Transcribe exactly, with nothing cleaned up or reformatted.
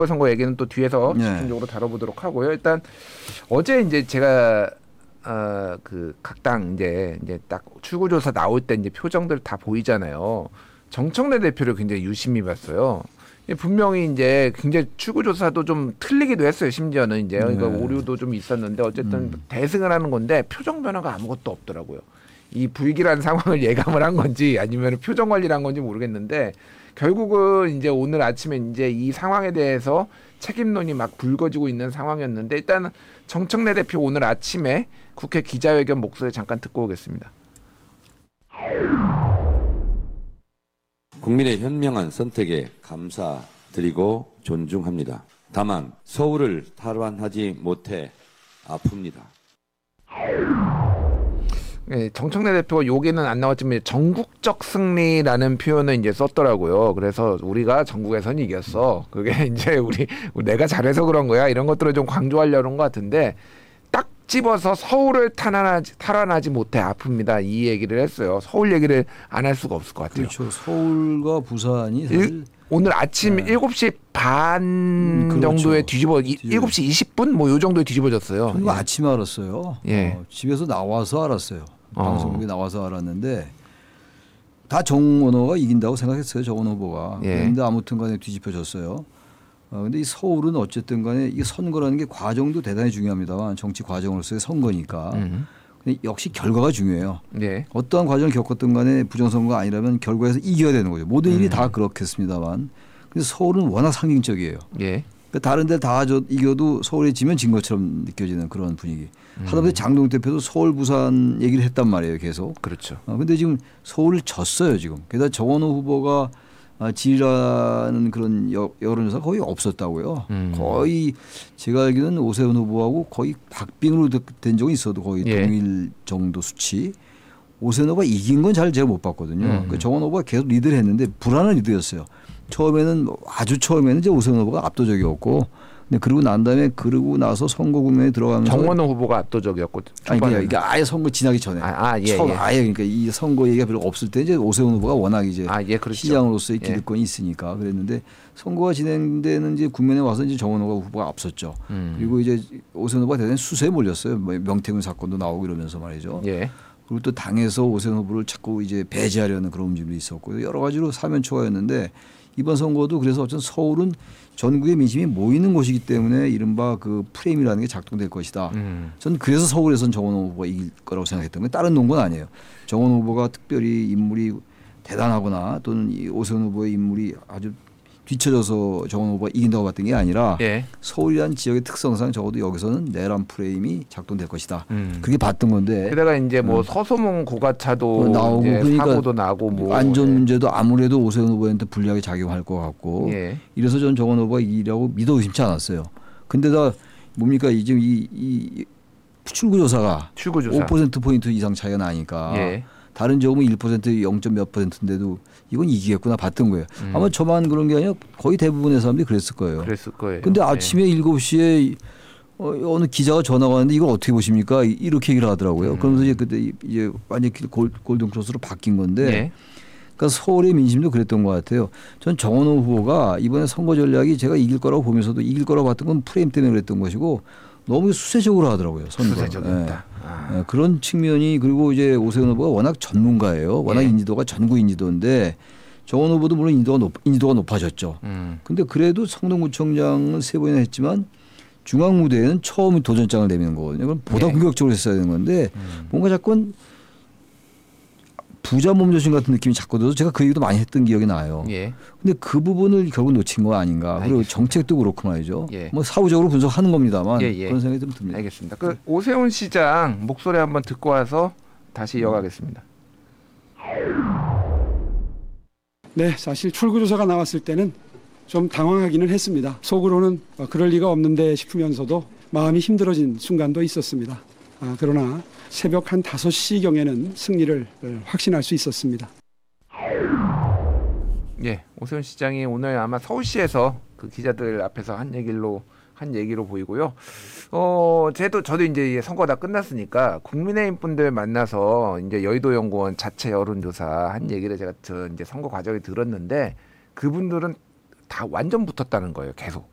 선거 얘기는 또 뒤에서 네. 집중적으로 다뤄보도록 하고요. 일단 어제 이제 제가 어, 그 각 당 이제 이제 딱 출구조사 나올 때 이제 표정들 다 보이잖아요. 정청래 대표를 굉장히 유심히 봤어요. 분명히 이제 굉장히 출구조사도 좀 틀리기도 했어요. 심지어는 이제 네. 그러니까 오류도 좀 있었는데 어쨌든 음. 대승을 하는 건데 표정 변화가 아무것도 없더라고요. 이 불길한 상황을 예감을 한 건지 아니면 표정 관리를 한 건지 모르겠는데 결국은 이제 오늘 아침에 이제 이 상황에 대해서 책임론이 막 불거지고 있는 상황이었는데 일단 정청래 대표 오늘 아침에 국회 기자회견 목소리 잠깐 듣고 오겠습니다. 국민의 현명한 선택에 감사드리고 존중합니다. 다만 서울을 탈환하지 못해 아픕니다. 네, 정청래 대표가 여기는 안 나왔지만 전국적 승리라는 표현을 이제 썼더라고요. 그래서 우리가 전국에선 이겼어. 그게 이제 우리 내가 잘해서 그런 거야. 이런 것들을 좀 강조하려는 것 같은데 딱 집어서 서울을 탈환하지, 탈환하지 못해 아픕니다. 이 얘기를 했어요. 서울 얘기를 안 할 수가 없을 것 같아요. 그렇죠. 서울과 부산이 사실 일, 오늘 아침 네. 일곱 시 반 음, 그렇죠. 정도에 뒤집어 이, 뒤집어. 일곱 시 이십 분 뭐 요 정도에 뒤집어졌어요. 그거 예. 아침에 알았어요. 예. 어, 집에서 나와서 알았어요. 어. 방송국에 나와서 알았는데 다 정원호가 이긴다고 생각했어요. 정원 후보가. 예. 그런데 아무튼 간에 뒤집혀졌어요. 어, 근데 이 서울은 어쨌든 간에 이 선거라는 게 과정도 대단히 중요합니다만 정치 과정으로서의 선거니까 음. 근데 역시 결과가 중요해요. 네. 어떠한 과정을 겪었든 간에 부정선거가 아니라면 결과에서 이겨야 되는 거죠. 모든 일이 음. 다 그렇겠습니다만. 근데 서울은 워낙 상징적이에요. 예. 그러니까 다른 데 다 이겨도 서울에 지면 진 것처럼 느껴지는 그런 분위기. 음. 하다못해 장동 대표도 서울 부산 얘기를 했단 말이에요. 계속. 그렇죠. 어, 근데 지금 서울을 졌어요. 지금. 게다가 정원호 후보가 아, 지라는 그런 여, 여론조사 거의 없었다고요. 음. 거의 제가 알기로는 오세훈 후보하고 거의 박빙으로 된 적은 있어도 거의 예. 동일 정도 수치. 오세훈 후보가 이긴 건 잘 제가 못 봤거든요. 음. 그러니까 정원 후보가 계속 리드를 했는데 불안한 리드였어요. 처음에는 아주 처음에는 이제 오세훈 후보가 압도적이었고, 근데 그러고 난 다음에 그러고 나서 선거 국면에 들어가면서 정원호 후보가 압도적이었고 아니 그냥 초반에는. 이게 아예 선거 지나기 전에 아, 아, 예, 처음 예. 아예 그러니까 이 선거 얘기가 별로 없을 때 이제 오세훈 후보가 워낙 이제 아, 예, 그렇죠. 시장으로서의 예. 기득권이 있으니까 그랬는데 선거가 진행되는 이제 국면에 와서 이제 정원 후보가 앞섰죠. 음. 그리고 이제 오세훈 후보가 대단히 수세에 몰렸어요. 뭐 명태균 사건도 나오고 이러면서 말이죠. 예. 그리고 또 당에서 오세훈 후보를 자꾸 이제 배제하려는 그런 움직임도 있었고 여러 가지로 사면초가였는데 이번 선거도 그래서 어쨌든 서울은 전국의 민심이 모이는 곳이기 때문에 이른바 그 프레임이라는 게 작동될 것이다. 음. 저는 그래서 서울에서는 정원 후보가 이길 거라고 생각했던 거예요. 다른 논건 아니에요. 정원 후보가 특별히 인물이 대단하거나 또는 이 오세훈 후보의 인물이 아주 뒤쳐져서 정원 후보가 이긴다고 봤던 게 아니라 예. 서울이라는 지역의 특성상 적어도 여기서는 내란 프레임이 작동될 것이다. 음. 그게 봤던 건데 게다가 이제 뭐 서소문 고가차도 음. 나오고 이제 그러니까 사고도 나고 뭐 안전 문제도 아무래도 오세훈 후보한테 불리하게 작용할 것 같고 예. 이래서 전 정원 후보가 이기라고 믿어 의심치 않았어요. 근데다 뭡니까 이 지금 이, 이 출구조사가 출구조사. 오 퍼센트 포인트 이상 차이가 나니까 예. 다른 지역은 일 퍼센트 영 점 몇 퍼센트인데도 이건 이기겠구나 봤던 거예요. 음. 아마 저만 그런 게 아니라 거의 대부분의 사람들이 그랬을 거예요. 그랬을 거예요. 근데 예. 아침에 일곱 시에 어, 어느 기자가 전화가 왔는데 이걸 어떻게 보십니까? 이렇게 얘기를 하더라고요. 음. 그러면서 이제 그때 이제 완전히 골, 골든크로스로 바뀐 건데 예. 그러니까 서울의 민심도 그랬던 것 같아요. 전 정원호 후보가 이번에 선거 전략이 제가 이길 거라고 보면서도 이길 거라고 봤던 건 프레임 때문에 그랬던 것이고 너무 수세적으로 하더라고요. 선거. 수세적이었다. 예. 아. 예, 그런 측면이 그리고 이제 오세훈 후보가 워낙 전문가예요. 워낙 예. 인지도가 전국 인지도인데 정원 후보도 물론 인지도가, 높, 인지도가 높아졌죠. 음. 근데 그래도 성동구청장은 세 번이나 했지만 중앙 무대에는 처음 도전장을 내미는 거거든요. 그럼 보다 예. 공격적으로 했어야 되는 건데 음. 뭔가 자꾸 부자 몸조심 같은 느낌이 자꾸 들어서 제가 그 얘기도 많이 했던 기억이 나요. 예. 근데 그 부분을 결국 놓친 거 아닌가. 그리고 알겠습니다. 정책도 그렇고 말이죠. 예. 뭐 사후적으로 분석하는 겁니다만 예, 예. 그런 생각이 좀 듭니다. 알겠습니다. 그 오세훈 시장 목소리 한번 듣고 와서 다시 이어가겠습니다. 네, 사실 출구조사가 나왔을 때는 좀 당황하기는 했습니다. 속으로는 어, 그럴 리가 없는데 싶으면서도 마음이 힘들어진 순간도 있었습니다. 아, 그러나 새벽 한 다섯 시경에는 승리를 어, 확신할 수 있었습니다. 예, 오세훈 시장이 오늘 아마 서울시에서 그 기자들 앞에서 한 얘기로 한 얘기로 보이고요. 어, 저도 저도 이제 선거 다 끝났으니까 국민의힘 분들 만나서 이제 여의도연구원 자체 여론조사 한 얘기를 제가 저 이제 선거 과정에 들었는데 그분들은 다 완전 붙었다는 거예요. 계속